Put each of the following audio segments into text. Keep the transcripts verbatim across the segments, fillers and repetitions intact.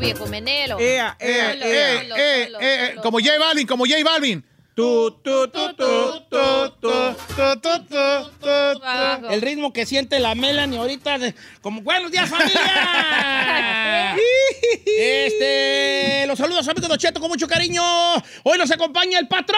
viejo menelo. Ea, ea, Solo, ea, solo, eh, solo, eh, solo. como J Balvin, como J Balvin. Tu, tu, tu, tu, tu, tu, tu, tu, tu, tu. Abajo. El ritmo que siente la Melanie ahorita, de- como buenos días, familia. este, los saludos, amigos de Cheto, con mucho cariño. Hoy nos acompaña el patrón.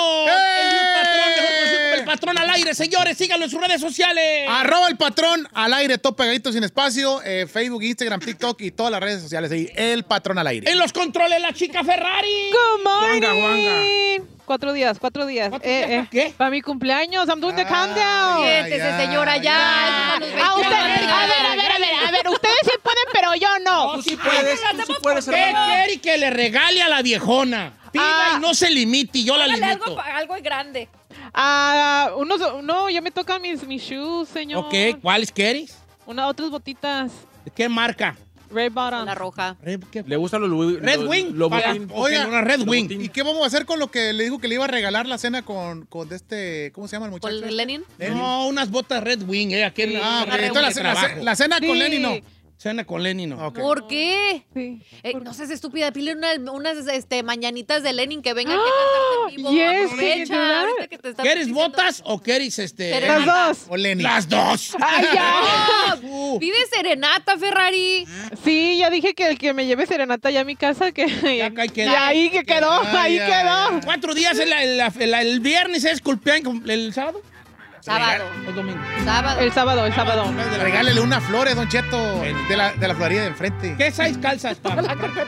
El patrón, mejor conocido como el patrón al aire, señores. Síganlo en sus redes sociales. Arroba el patrón al aire, todo pegadito sin espacio. eh, Facebook, Instagram, TikTok y todas las redes sociales. Ahí, el patrón al aire. En los controles, la chica Ferrari. Good morning. Juanga, Juanga. Cuatro días, cuatro días. ¿Cuatro días para qué? Para mi cumpleaños. I'm doing the Ah, countdown. ya. Siéntese, señora, ya. ya. Eso no nos Ah, ve- usted- a ver, a ver, a ver, a ver. Ustedes sí pueden, pero yo no. No, sí puedes, Ay, tú sí hacemos puedes. por ¿Qué qué. quiere que le regale a la viejona? Pida Ah. y no se limite, y yo la Hágale limito. algo, algo grande. Ah, unos, no, ya me tocan mis, mis shoes, señor. Ok, ¿cuáles quieres? Una, otras botitas. ¿De qué marca? Red bottom. La roja. Red, ¿qué? Le gustan los Louis- Red los- Wing. los Para- botín. Oiga, una Red Wing. botín. ¿Y qué vamos a hacer con lo que le dijo que le iba a regalar la cena con, con de este, ¿cómo se llama el muchacho? ¿Con Lenin? No, unas botas Red Wing, eh. Aquí en Ah, la, ok, entonces la, la- la cena con Sí. Lenny no. Cena con Lenny, no. Ok. ¿Por qué? Sí. Eh, no seas estúpida, pile una- unas este, mañanitas de Lenin que venga aquí a cantarte en vivo. Yes, Aprovecha, can you do that? ahorita que te están ¿Quieres diciendo- botas o quieres este? Serenata. Las dos. O Lenny. Las dos. Ay, ya. No, pide serenata, Ferrari. Sí, ya dije que el que me lleve serenata ya a mi casa, que Ya ahí quedó. ya ahí que quedó, Ya, ahí ya, quedó. ya. Cuatro días, el, el- el- el viernes es cumpleaños, el sábado. Sábado. El domingo. Sábado. El sábado, el sábado. Regálele una flores, don Cheto, de la, de la florería de enfrente. ¿Qué size calzas, Pablo?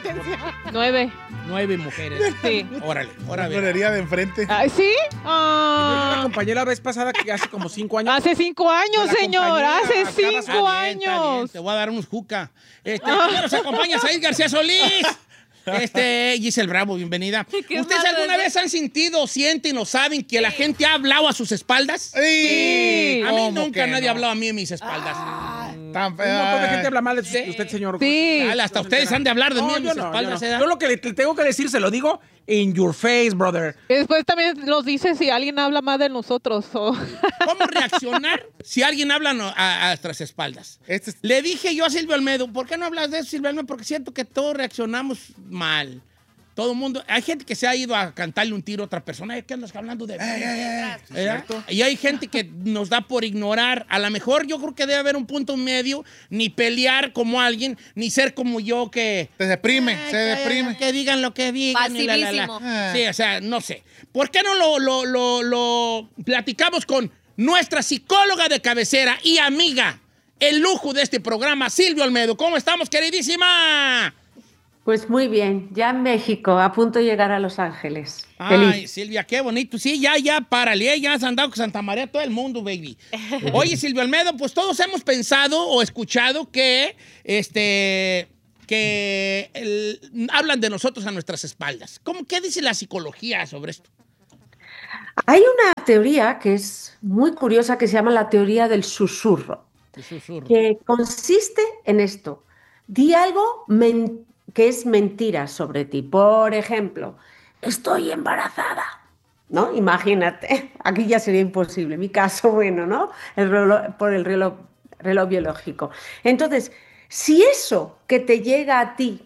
Nueve. Nueve mujeres. Sí. Órale, La órale. florería de enfrente. Ay, ¿sí? Una Ah, compañera la vez pasada que hace como cinco años. hace cinco años, De la señor. compañía, Hace acabas- cinco Está bien, está bien. años. Te voy a dar unos juca. Este, primero nos acompaña Said García Solís. Este, Giselle Bravo, bienvenida. Qué ¿Ustedes malo alguna es. vez han sentido, sienten o saben que la gente ha hablado a sus espaldas? Sí. A mí ¿Cómo nunca que nadie no? ha hablado a mí en mis espaldas. Tan Un montón de gente fea. habla mal de su- de usted, señor. Sí. Dale, hasta ustedes han de hablar de mí No, en yo mis no, yo espaldas. no. ¿eh? Yo lo que le te tengo que decir se lo digo in your face, brother. Y después también nos dice si alguien habla más de nosotros. o- ¿Cómo reaccionar si alguien habla no- a, a nuestras espaldas? Este es- Le dije yo a Silvio Almedo, ¿por qué no hablas de eso, Silvio Almedo? Porque siento que todos reaccionamos mal. Todo el mundo, hay gente que se ha ido a cantarle un tiro a otra persona. ¿Qué andas hablando de mí? ¿Verdad? Y hay gente que nos da por ignorar. A lo mejor yo creo que debe haber un punto medio, ni pelear como alguien, ni ser como yo que... Se deprime, Ay, se que- deprime. Que digan lo que digan. y la, la, la. Pasivísimo. Sí, o sea, no sé. ¿Por qué no lo, lo, lo, lo platicamos con nuestra psicóloga de cabecera y amiga, el lujo de este programa, Silvio Almedo? ¿Cómo estamos, queridísima? Pues muy bien, ya en México, a punto de llegar a Los Ángeles. Ay, Feliz. Silvia, qué bonito. Sí, ya, ya, párale, ¿eh? Ya has andado con Santa María todo el mundo, baby. Oye, Silvio Almedo, pues todos hemos pensado o escuchado que, este, que el- hablan de nosotros a nuestras espaldas. ¿Cómo, qué dice la psicología sobre esto? Hay una teoría que es muy curiosa que se llama la teoría del susurro, El susurro. que consiste en esto. Di algo men- que es mentira sobre ti. Por ejemplo, estoy embarazada. ¿No? Imagínate, aquí ya sería imposible. Mi caso, bueno, ¿no? El reloj- por el reloj, reloj biológico. Entonces, si eso que te llega a ti,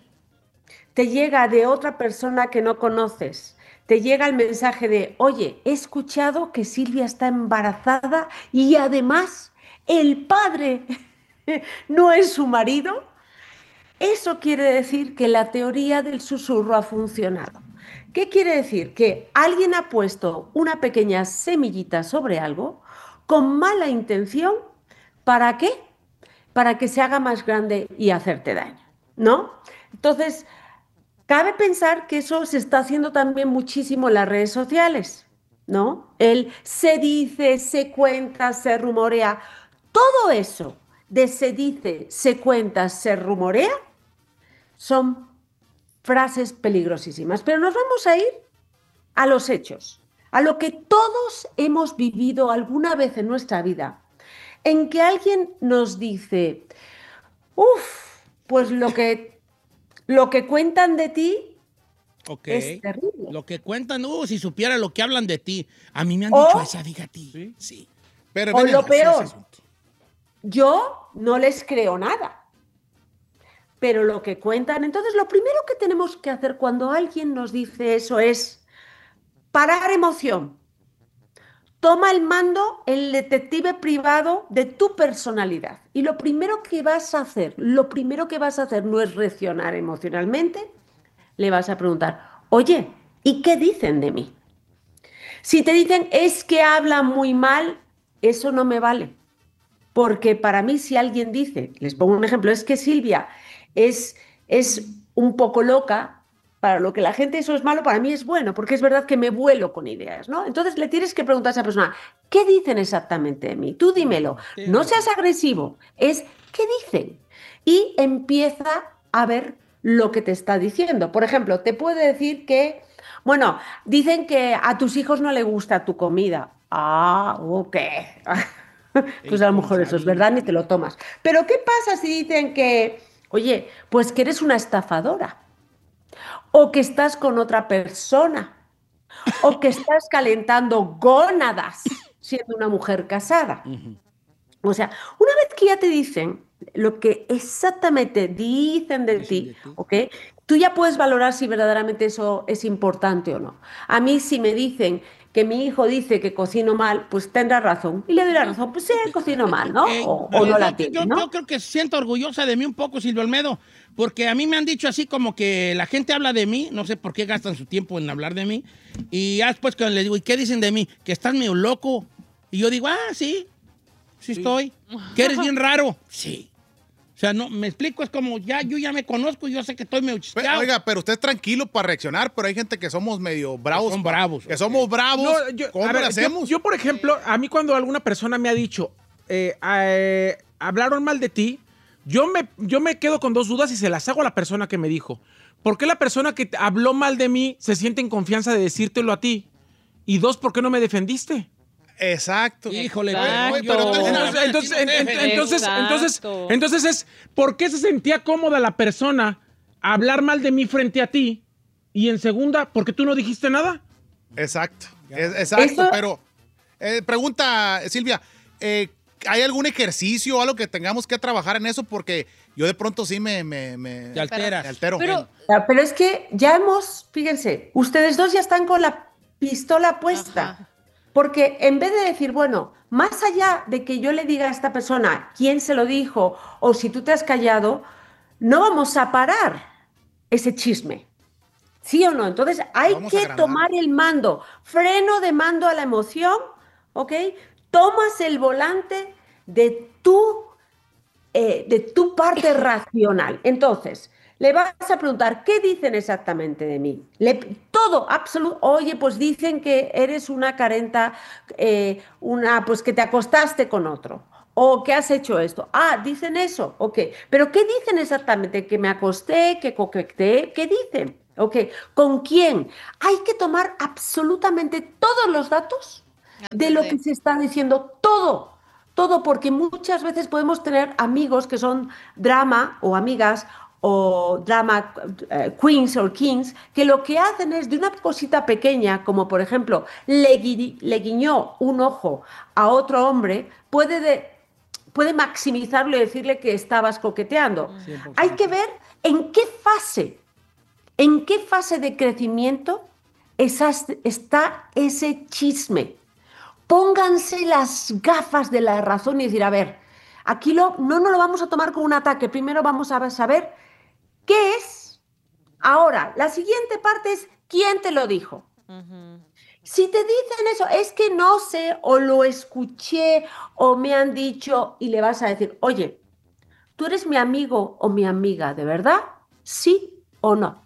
te llega de otra persona que no conoces, te llega el mensaje de, oye, he escuchado que Silvia está embarazada y además el padre no es su marido, eso quiere decir que la teoría del susurro ha funcionado. ¿Qué quiere decir? Que alguien ha puesto una pequeña semillita sobre algo con mala intención. ¿Para qué? Para que se haga más grande y hacerte daño, ¿no? Entonces, cabe pensar que eso se está haciendo también muchísimo en las redes sociales, ¿no? El se dice, se cuenta, se rumorea. Todo eso de se dice, se cuenta, se rumorea, son frases peligrosísimas. Pero nos vamos a ir a los hechos, a lo que todos hemos vivido alguna vez en nuestra vida, en que alguien nos dice, uff, pues lo que, lo que cuentan de ti Ok. es terrible. Lo que cuentan, uh, si supiera lo que hablan de ti. A mí me han O- dicho esa, diga a ti. Sí. Sí. Pero O ven, lo así es peor, el asunto. yo no les creo nada. pero lo que cuentan. Entonces, lo primero que tenemos que hacer cuando alguien nos dice eso es parar emoción. Toma el mando el detective privado de tu personalidad. Y lo primero que vas a hacer, lo primero que vas a hacer no es reaccionar emocionalmente. Le vas a preguntar, oye, ¿y qué dicen de mí? Si te dicen, es que habla muy mal, eso no me vale. Porque para mí, si alguien dice, les pongo un ejemplo, es que Silvia es, es un poco loca, para lo que la gente eso es malo, para mí es bueno, porque es verdad que me vuelo con ideas, ¿no? Entonces le tienes que preguntar a esa persona, ¿qué dicen exactamente de mí? Tú dímelo, no seas agresivo, es ¿qué dicen? Y empieza a ver lo que te está diciendo. Por ejemplo, te puede decir que, bueno, dicen que a tus hijos no les gusta tu comida. Ah, ok. Pues a lo mejor eso es verdad, ni te lo tomas. Pero ¿qué pasa si dicen que, oye, pues que eres una estafadora? O que estás con otra persona, o que estás calentando gónadas siendo una mujer casada. O sea, una vez que ya te dicen lo que exactamente dicen de ti, ¿ok? Tú ya puedes valorar si verdaderamente eso es importante o no. A mí, si me dicen que mi hijo dice que cocino mal, pues tendrá razón. Y le doy la razón, pues sí, cocino mal, ¿no? Eh, O, o no yo, la tiene, yo, ¿no? yo creo que se siente orgullosa de mí un poco, Silvia Olmedo, porque a mí me han dicho así como que la gente habla de mí, no sé por qué gastan su tiempo en hablar de mí, y ya después cuando les digo, ¿y qué dicen de mí? Que estás medio loco. Y yo digo, ah, sí, sí, sí. estoy. Que eres bien raro. Sí. O sea, no, me explico, es como, ya, yo ya me conozco, yo sé que estoy medio chisqueado. Oiga, pero usted es tranquilo para reaccionar, pero hay gente que somos medio bravos. Que son bravos. Que somos bravos. No, yo- ¿Cómo a ver, le hacemos? Yo, yo, por ejemplo, a mí cuando alguna persona me ha dicho, eh, eh, hablaron mal de ti, yo me, yo me quedo con dos dudas y se las hago a la persona que me dijo. ¿Por qué la persona que habló mal de mí se siente en confianza de decírtelo a ti? Y dos, ¿por qué no me defendiste? Exacto. Híjole, Exacto. pero, pero entonces, Entonces, entonces, en- en- entonces, entonces, Exacto. entonces es, ¿por qué se sentía cómoda la persona a hablar mal de mí frente a ti? Y en segunda, ¿por qué tú no dijiste nada? Exacto. Es- exacto, Eso- pero eh, pregunta, Silvia, eh, ¿hay algún ejercicio o algo que tengamos que trabajar en eso? Porque yo de pronto sí me, me, me, te alteras. me altero. Pero, Ya, pero es que ya hemos, fíjense, ustedes dos ya están con la pistola puesta. Ajá. Porque en vez de decir, bueno, más allá de que yo le diga a esta persona quién se lo dijo o si tú te has callado, no vamos a parar ese chisme. ¿Sí o no? Entonces hay Vamos a que agrandar. tomar el mando, freno de mando a la emoción, ¿ok? Tomas el volante de tu, eh, de tu parte racional. Entonces, le vas a preguntar, ¿qué dicen exactamente de mí? Le- todo, absoluto. Oye, pues dicen que eres una carenta, eh, una, pues que te acostaste con otro. O que has hecho esto. Ah, dicen eso. Ok. Pero ¿qué dicen exactamente? Que me acosté, que coqueteé. ¿Qué dicen? Ok. ¿Con quién? Hay que tomar absolutamente todos los datos de lo que se está diciendo. Todo. Todo, porque muchas veces podemos tener amigos que son drama o amigas o drama eh, queens o kings, que lo que hacen es de una cosita pequeña, como por ejemplo, le, gui- le guiñó un ojo a otro hombre, puede, de- puede maximizarlo y decirle que estabas coqueteando. cien por ciento. Hay que ver en qué fase, en qué fase de crecimiento esas- está ese chisme. Pónganse las gafas de la razón y decir, a ver, aquí lo, no nos lo vamos a tomar como un ataque, primero vamos a saber qué es. Ahora, la siguiente parte es quién te lo dijo. Si te dicen eso, es que no sé, o lo escuché, o me han dicho, y le vas a decir, oye, ¿tú eres mi amigo o mi amiga, de verdad? ¿Sí o no?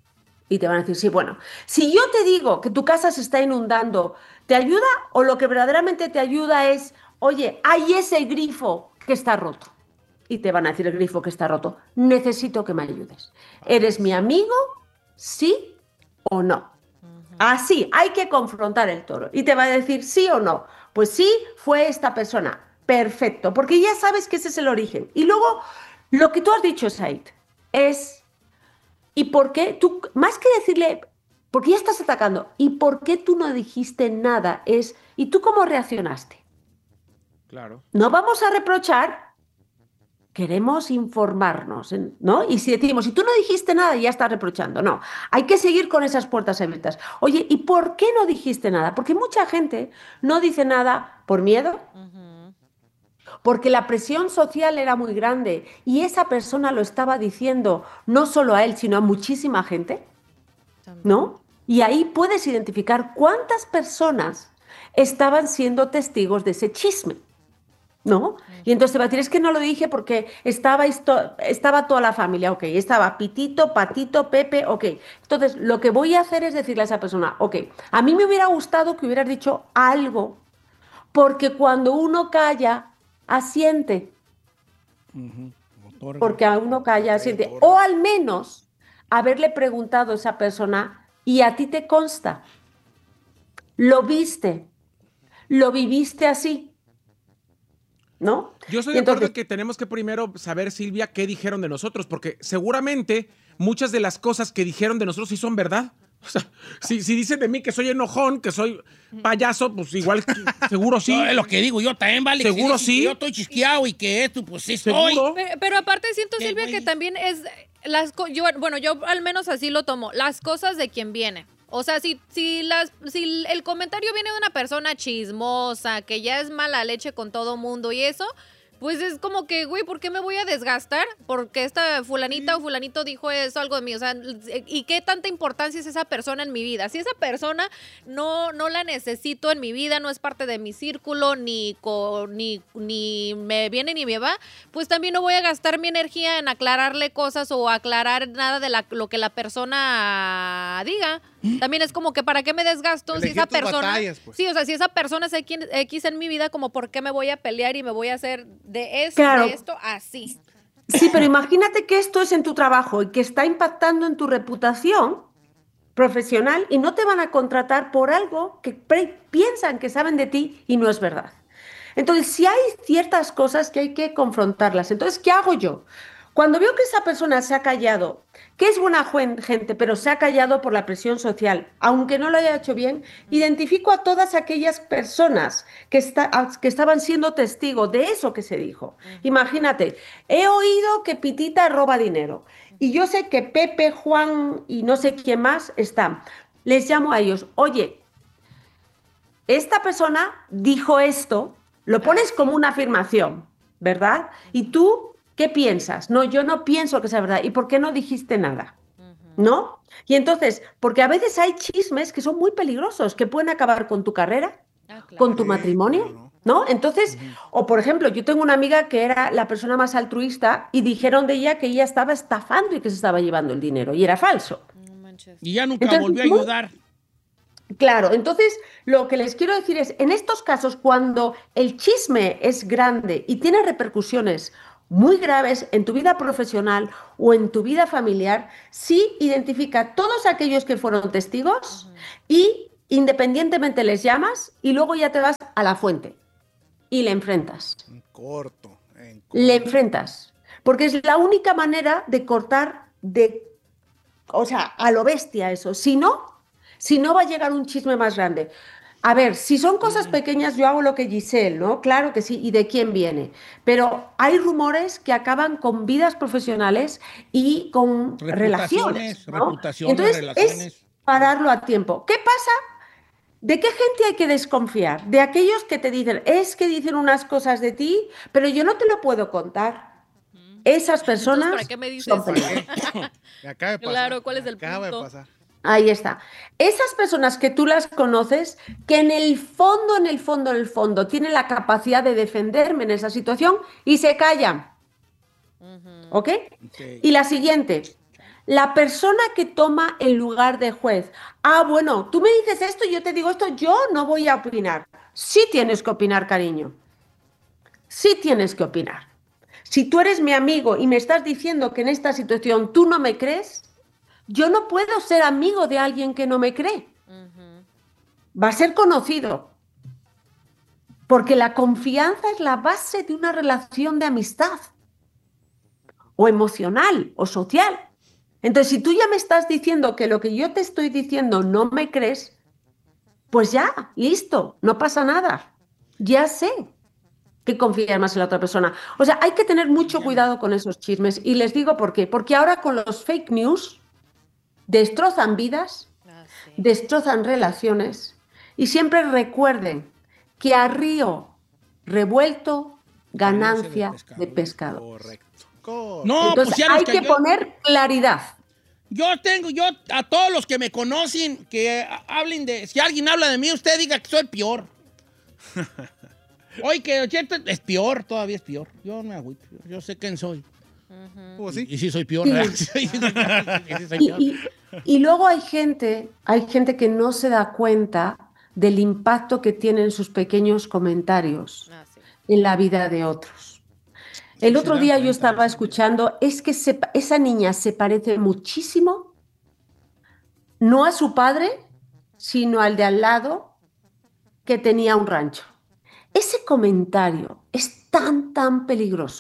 Y te van a decir, sí, bueno, si yo te digo que tu casa se está inundando, ¿te ayuda? O lo que verdaderamente te ayuda es, oye, hay ese grifo que está roto. Y te van a decir el grifo que está roto. Necesito que me ayudes. ¿Eres mi amigo? ¿Sí o no? Así, hay que confrontar el toro. Y te va a decir sí o no. Pues sí, fue esta persona. Perfecto, porque ya sabes que ese es el origen. Y luego, lo que tú has dicho, Said, es... ¿Y por qué tú, más que decirle, porque ya estás atacando, ¿y por qué tú no dijiste nada? Es, ¿y tú cómo reaccionaste? Claro. No vamos a reprochar queremos informarnos, ¿no? Y si decimos, si tú no dijiste nada, ya estás reprochando. No, hay que seguir con esas puertas abiertas. Oye, ¿y por qué no dijiste nada? Porque mucha gente no dice nada por miedo, Ujú. porque la presión social era muy grande y esa persona lo estaba diciendo no solo a él, sino a muchísima gente, ¿no? Y ahí puedes identificar cuántas personas estaban siendo testigos de ese chisme, ¿no? Y entonces te va a decir, es que no lo dije porque estaba, esto- estaba toda la familia, ok, estaba Pitito, Patito, Pepe, ok. Entonces, lo que voy a hacer es decirle a esa persona, ok, a mí me hubiera gustado que hubieras dicho algo, porque cuando uno calla, asiente, Otorga. porque a uno calla, asiente, o al menos haberle preguntado a esa persona, y a ti te consta, lo viste, lo viviste así, ¿no? Yo estoy Y de acuerdo entonces, en que tenemos que primero saber, Silvia, qué dijeron de nosotros, porque seguramente muchas de las cosas que dijeron de nosotros sí son verdad. O sea, si, si dicen de mí que soy enojón, que soy payaso, pues igual, que- seguro sí. No, es lo que digo yo también, vale. que Seguro dicen sí. que yo estoy chisqueado y que esto, pues sí estoy. Seguro. Pero, pero aparte siento, ¿Qué, Silvia, güey? que también es las co- yo, bueno, yo al menos así lo tomo, las cosas de quien viene. O sea, si, si, las, si el comentario viene de una persona chismosa, que ya es mala leche con todo mundo y eso, pues es como que, güey, ¿por qué me voy a desgastar? Porque esta fulanita o fulanito dijo eso, algo de mí. O sea, ¿y qué tanta importancia es esa persona en mi vida? Si esa persona no, no la necesito en mi vida, no es parte de mi círculo, ni, co- ni, ni me viene ni me va, pues también no voy a gastar mi energía en aclararle cosas o aclarar nada de la- lo que la persona diga. También es como que, ¿para qué me desgasto si Elegir esa tus persona... batallas, pues. Sí, o sea, si esa persona es X X en mi vida, como ¿por qué me voy a pelear y me voy a hacer de esto, Claro. de esto, así? sí, pero imagínate que esto es en tu trabajo y que está impactando en tu reputación profesional y no te van a contratar por algo que pre- piensan que saben de ti y no es verdad. Entonces, si hay ciertas cosas que hay que confrontarlas. Entonces, ¿qué hago yo? Cuando veo que esa persona se ha callado, que es buena juen- gente, pero se ha callado por la presión social, aunque no lo haya hecho bien, identifico a todas aquellas personas que, está- a- que estaban siendo testigos de eso que se dijo. Imagínate, he oído que Pitita roba dinero y yo sé que Pepe, Juan y no sé quién más están. Les llamo a ellos, oye, esta persona dijo esto, lo pones como una afirmación, ¿verdad? ¿Y tú qué piensas? No, yo no pienso que sea verdad. ¿Y por qué no dijiste nada? ¿No? Y entonces, porque a veces hay chismes que son muy peligrosos, que pueden acabar con tu carrera, Ah, claro. con tu Sí, matrimonio, claro. ¿no? Entonces, o por ejemplo, yo tengo una amiga que era la persona más altruista y dijeron de ella que ella estaba estafando y que se estaba llevando el dinero y era falso. No manches. Y ya nunca Entonces, volvió a muy- ayudar. Claro, entonces lo que les quiero decir es, en estos casos, cuando el chisme es grande y tiene repercusiones muy graves en tu vida profesional o en tu vida familiar, sí identifica a todos aquellos que fueron testigos y independientemente les llamas y luego ya te vas a la fuente y le enfrentas. En corto, en corto. Le enfrentas. Porque es la única manera de cortar de, o sea, a lo bestia eso. Si no, si no va a llegar un chisme más grande. A ver, si son cosas pequeñas, yo hago lo que Giselle, ¿no? Claro que sí, y de quién viene. Pero hay rumores que acaban con vidas profesionales y con Reputaciones, relaciones, ¿no? reputaciones, Entonces, relaciones. es pararlo a tiempo. ¿Qué pasa? ¿De qué gente hay que desconfiar? De aquellos que te dicen, es que dicen unas cosas de ti, pero yo no te lo puedo contar. Esas personas Entonces, ¿para qué me dices? son peligrosas. Me acaba de pasar. Claro, ¿cuál es me el acaba de punto? pasar. Ahí está. Esas personas que tú las conoces, que en el fondo, en el fondo, en el fondo, tienen la capacidad de defenderme en esa situación y se callan. ¿Ok? Ok. Y la siguiente, la persona que toma el lugar de juez. Ah, bueno, tú me dices esto y yo te digo esto, yo no voy a opinar. Sí tienes que opinar, cariño. Sí tienes que opinar. Si tú eres mi amigo y me estás diciendo que en esta situación tú no me crees, yo no puedo ser amigo de alguien que no me cree. Va a ser conocido. Porque la confianza es la base de una relación de amistad. O emocional, o social. Entonces, si tú ya me estás diciendo que lo que yo te estoy diciendo no me crees, pues ya, listo, no pasa nada. Ya sé. que confiar más en la otra persona. O sea, hay que tener mucho cuidado con esos chismes. Y les digo por qué. Porque ahora con los fake news destrozan vidas, Ah, sí. destrozan relaciones. Y siempre recuerden que a río revuelto, ganancia de pescado. Correcto. Correcto. No, Entonces pues ya los hay que yo- poner claridad. Yo tengo, yo a todos los que me conocen, que a- hablen de, si alguien habla de mí, usted diga que soy peor. Oye, que cierto, es peor, todavía es peor. Yo no me agüito, yo sé quién soy. ¿Cómo así? Y, y sí soy peor, Sí. ¿verdad? Sí, sí, sí, sí soy Y, peor. y- y luego hay gente, hay gente que no se da cuenta del impacto que tienen sus pequeños comentarios Ah, sí. en la vida de otros. El se otro dan día yo cuenta, estaba sí. escuchando, es que se pa- esa niña se parece muchísimo, no a su padre, sino al de al lado que tenía un rancho. Ese comentario es tan, tan peligroso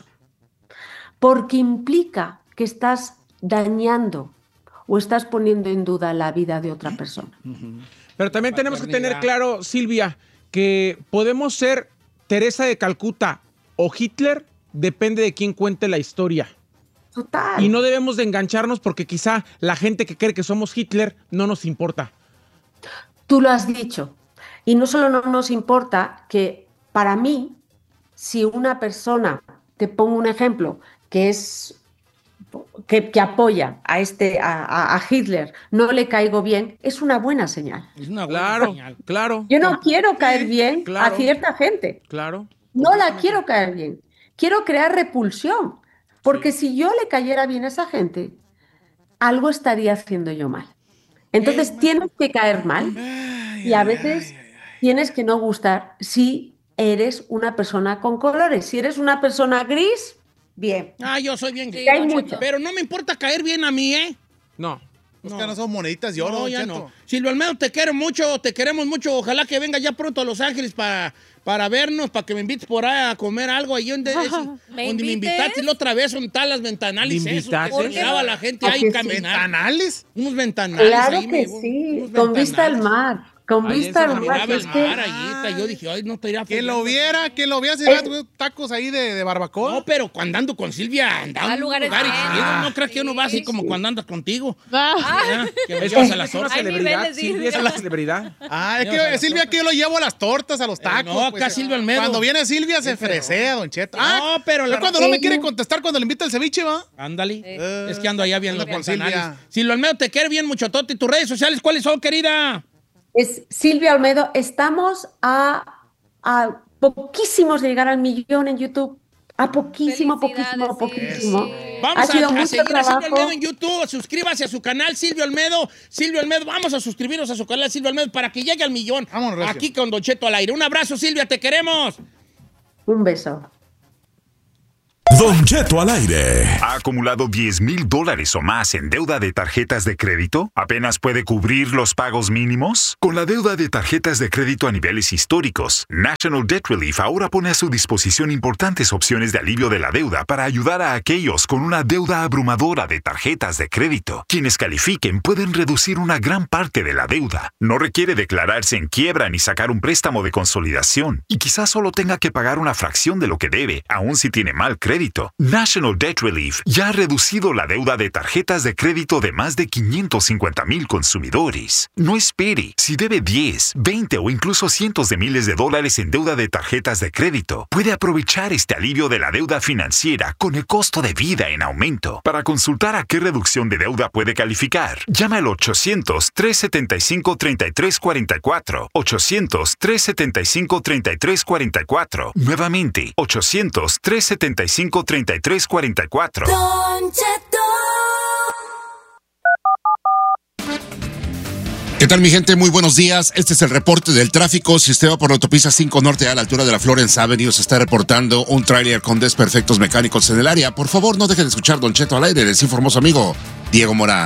porque implica que estás dañando o estás poniendo en duda la vida de otra persona. Pero también tenemos que tener Paternidad. claro, Silvia, que podemos ser Teresa de Calcuta o Hitler, depende de quién cuente la historia. Total. Y no debemos de engancharnos porque quizá la gente que cree que somos Hitler no nos importa. Tú lo has dicho. Y no solo no nos importa que para mí, si una persona, te pongo un ejemplo, que es que, que apoya a este a, a- a Hitler, no le caigo bien, es una buena señal. Es una buena Claro, señal. claro, Yo no quiero caer bien claro. a cierta gente. claro. No la quiero caer bien. Quiero crear repulsión. Porque si yo le cayera bien a esa gente, algo estaría haciendo yo mal. Entonces tienes que caer mal y a veces tienes que no gustar si eres una persona con colores. Si eres una persona gris, bien. Ah, yo soy bien Sí, gay. hay Don mucho. Cheto. Pero no me importa caer bien a mí, ¿eh? No. Es que no son moneditas de oro, No, Don ya Cheto. no. Silvio Almedo, te quiero mucho, te queremos mucho. Ojalá que venga ya pronto a Los Ángeles para, para vernos, para que me invites por ahí a comer algo. Ahí donde, ese- ¿Me donde me invites? invitaste la otra vez, son tal las ventanales. ¿Me esos, invitaste? que ¿Por se qué miraba no? la gente ¿A ahí que sí? caminar. ¿Ventanales? Unos ventanales. Claro ahí, que me- sí, unos con vista al ventanales. mar. Con Ahí en vista al San mar. Miraba el Es que- mar allí. está. Yo dije, ay, no te irá Quien lo viera, quien lo viera, se Eh. iba tacos ahí de, de barbacoa. No, pero cuando ando con Silvia, andando A en lugares lugares bien. chidos. No creas que uno va así Sí, como sí. cuando andas contigo. Ah, ¿verdad? Que me Es, llevas que a las es una horas. Hay celebridad, niveles, sí. Silvia es una celebridad. Ah, es Llevas a que las Silvia, tortas. que yo lo llevo a las tortas, a los tacos. no, acá pues, Silvia Almedo. Cuando viene Silvia se Sí, pero- fresea, Don Cheto. No, pero es la- cuando no me Sí. quiere contestar cuando le invita el ceviche, ¿va? Ándale. Eh, Es que ando allá bien anda los con ventanales. Silvia. Silvio Almedo, te quiere bien mucho, Toti. ¿Tus redes sociales cuáles son, querida? Es Silvia Olmedo. Estamos a, a poquísimos de llegar al millón en YouTube. A poquísimo, Felicidades, poquísimo, sí. poquísimo. Vamos Ha a, sido a mucho seguir a Silvio trabajo. Almedo en YouTube. Suscríbase a su canal, Silvio Almedo. Silvio Almedo, vamos a suscribirnos a su canal, Silvio Almedo, para que llegue al millón. Vámonos, Recio. Aquí con Don Cheto al aire. Un abrazo, Silvia, te queremos. Un beso. Don Cheto al aire. ¿Ha acumulado diez mil dólares o más en deuda de tarjetas de crédito? ¿Apenas puede cubrir los pagos mínimos? Con la deuda de tarjetas de crédito a niveles históricos, National Debt Relief ahora pone a su disposición importantes opciones de alivio de la deuda para ayudar a aquellos con una deuda abrumadora de tarjetas de crédito. Quienes califiquen pueden reducir una gran parte de la deuda. No requiere declararse en quiebra ni sacar un préstamo de consolidación. Y quizás solo tenga que pagar una fracción de lo que debe, aun si tiene mal crédito. National Debt Relief ya ha reducido la deuda de tarjetas de crédito de más de quinientos cincuenta mil consumidores. No espere. Si debe diez, veinte o incluso cientos de miles de dólares en deuda de tarjetas de crédito, puede aprovechar este alivio de la deuda financiera con el costo de vida en aumento. Para consultar a qué reducción de deuda puede calificar, llama al ochocientos, tres setenta y cinco, treinta y tres cuarenta y cuatro. ochocientos, tres setenta y cinco, treinta y tres cuarenta y cuatro. Nuevamente, ochocientos, tres setenta y cinco, treinta y tres cuarenta y cuatro. ¿Qué tal, mi gente? Muy buenos días. Este es el reporte del tráfico. Si usted va por la autopista cinco Norte a la altura de la Florence Avenue, se está reportando un tráiler con desperfectos mecánicos en el área. Por favor, no deje de escuchar Don Cheto al aire. Les informó su amigo Diego Morán.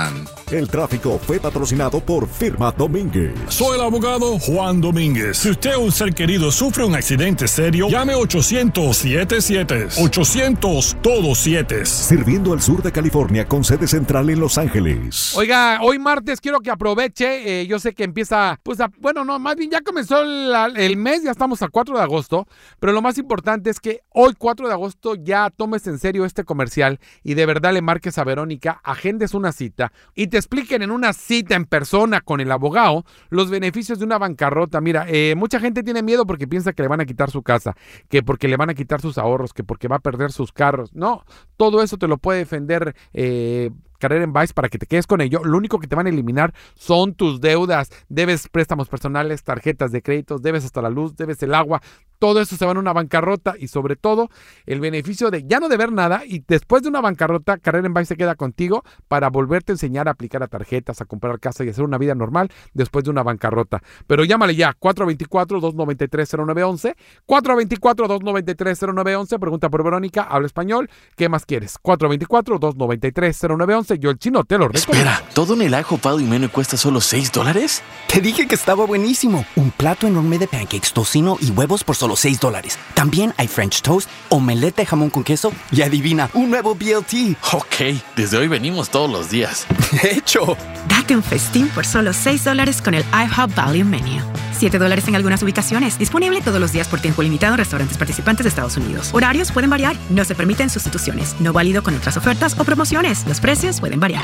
El tráfico fue patrocinado por Firma Domínguez. Soy el abogado Juan Domínguez. Si usted o un ser querido sufre un accidente serio, llame ochocientos siete siete. ochocientos todos siete. Sirviendo al sur de California con sede central en Los Ángeles. Oiga, hoy martes quiero que aproveche. Eh, yo sé que empieza, pues, a, bueno, no, más bien ya comenzó el, el mes, ya estamos a cuatro de agosto. Pero lo más importante es que hoy, cuatro de agosto, ya tomes en serio este comercial y de verdad le marques a Verónica, agendes una cita y te expliquen en una cita en persona con el abogado los beneficios de una bancarrota. Mira, eh, mucha gente tiene miedo porque piensa que le van a quitar su casa, que porque le van a quitar sus ahorros, que porque va a perder sus carros. No, todo eso te lo puede defender eh, Carrera en Vice para que te quedes con ello. Lo único que te van a eliminar son tus deudas. Debes préstamos personales, tarjetas de créditos, debes hasta la luz, debes el agua. Todo eso se va en una bancarrota y sobre todo el beneficio de ya no deber nada y después de una bancarrota, Carrera en Vice se queda contigo para volverte a enseñar a aplicar a tarjetas, a comprar casa y hacer una vida normal después de una bancarrota. Pero llámale ya, cuatro dos cuatro, dos nueve tres, cero nueve uno uno, cuatro dos cuatro, dos nueve tres, cero nueve uno uno, pregunta por Verónica, habla español, ¿qué más quieres? cuatro dos cuatro, dos nueve tres, cero nueve uno uno, yo el chino te lo recomiendo. Espera, ¿todo en el ajo pado y menú cuesta solo seis dólares? Te dije que estaba buenísimo. Un plato enorme de pancakes, tocino y huevos por solo seis dólares. También hay French toast, omelette de jamón con queso y adivina, un nuevo B L T. Ok, desde hoy venimos todos los días. De hecho. Date un festín por solo seis dólares con el IHOP Value Menu. siete dólares en algunas ubicaciones. Disponible todos los días por tiempo limitado en restaurantes participantes de Estados Unidos. Horarios pueden variar. No se permiten sustituciones. No válido con otras ofertas o promociones. Los precios pueden variar.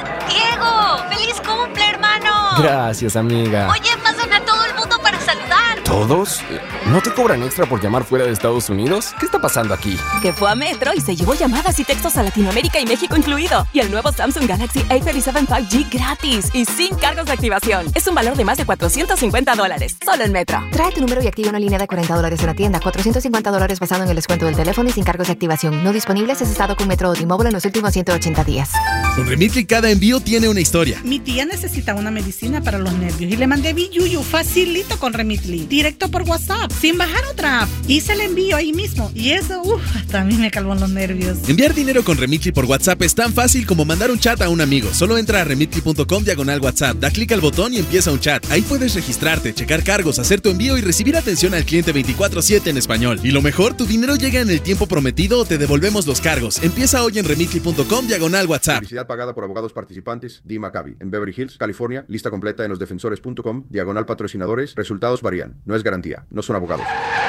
¡Diego! ¡Feliz cumple, hermano! Gracias, amiga. Oye, pasan a todo el mundo para saludar. ¿Todos? ¿No te cobran extra por llamar fuera de Estados Unidos? ¿Qué está pasando aquí? Que fue a Metro y se llevó llamadas y textos a Latinoamérica y México incluido. Y el nuevo Samsung Galaxy A treinta y siete cinco G gratis y sin cargos de activación. Es un valor de más de cuatrocientos cincuenta dólares. Solo en Metro. Trae tu número y activa una línea de cuarenta dólares en la tienda. cuatrocientos cincuenta dólares basado en el descuento del teléfono y sin cargos de activación. No disponible si has estado con Metro o T-Mobile en los últimos ciento ochenta días. Con Remitly cada envío tiene una historia. Mi tía necesita una medicina para los nervios y le mandé Biyuyu facilito con Remitly. Directo por WhatsApp, sin bajar otra app. Hice el envío ahí mismo y eso, uff, hasta a mí me calmó los nervios. Enviar dinero con Remitly por WhatsApp es tan fácil como mandar un chat a un amigo. Solo entra a remitly punto com diagonal WhatsApp, da clic al botón y empieza un chat. Ahí puedes registrarte, checar cargos, hacer tu envío y recibir atención al cliente veinticuatro siete en español. Y lo mejor, tu dinero llega en el tiempo prometido o te devolvemos los cargos. Empieza hoy en remitly punto com diagonal WhatsApp. Publicidad pagada por abogados participantes, D. Maccabi, en Beverly Hills, California. Lista completa en los defensores punto com, diagonal patrocinadores. Resultados varían. No es garantía. No son abogados.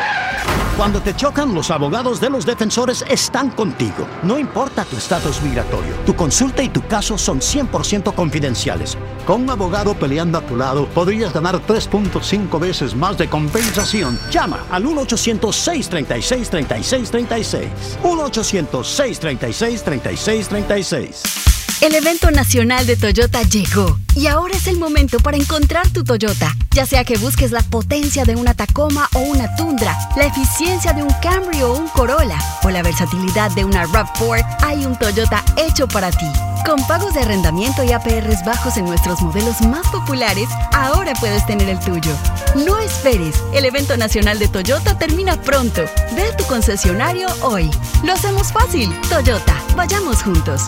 Cuando te chocan, los abogados de los defensores están contigo. No importa tu estatus migratorio, tu consulta y tu caso son cien por ciento confidenciales. Con un abogado peleando a tu lado, podrías ganar tres punto cinco veces más de compensación. Llama al uno ochocientos, seis treinta y seis, treinta y seis treinta y seis. uno ochocientos, seis treinta y seis, treinta y seis treinta y seis. El evento nacional de Toyota llegó y ahora es el momento para encontrar tu Toyota. Ya sea que busques la potencia de una Tacoma o una Tundra, la eficiencia de un Camry o un Corolla o la versatilidad de una RAV cuatro, hay un Toyota hecho para ti. Con pagos de arrendamiento y A P Rs bajos en nuestros modelos más populares, ahora puedes tener el tuyo. No esperes, el evento nacional de Toyota termina pronto. Ve a tu concesionario hoy. Lo hacemos fácil. Toyota, vayamos juntos.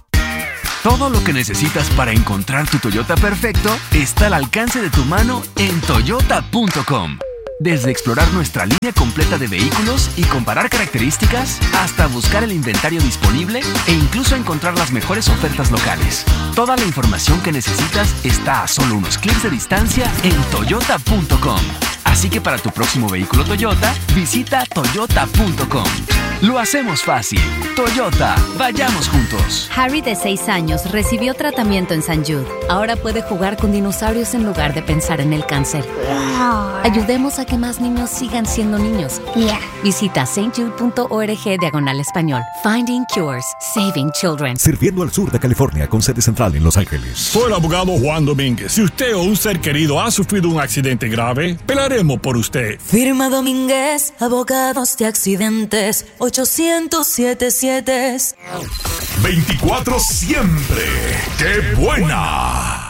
Todo lo que necesitas para encontrar tu Toyota perfecto está al alcance de tu mano en toyota punto com. Desde explorar nuestra línea completa de vehículos y comparar características, hasta buscar el inventario disponible e incluso encontrar las mejores ofertas locales. Toda la información que necesitas está a solo unos clics de distancia en toyota punto com. Así que para tu próximo vehículo Toyota, visita toyota punto com. Lo hacemos fácil. Toyota, vayamos juntos. Harry, de seis años, recibió tratamiento en Saint Jude. Ahora puede jugar con dinosaurios en lugar de pensar en el cáncer. Ayudemos a que más niños sigan siendo niños. Yeah. Visita saint jude punto org diagonal español. Finding Cures, Saving Children. Sirviendo al sur de California con sede central en Los Ángeles. Soy el abogado Juan Domínguez. Si usted o un ser querido ha sufrido un accidente grave, pelaremos por usted. Firma Domínguez, abogados de accidentes. ochocientos setenta y siete. veinticuatro siempre. ¡Qué buena!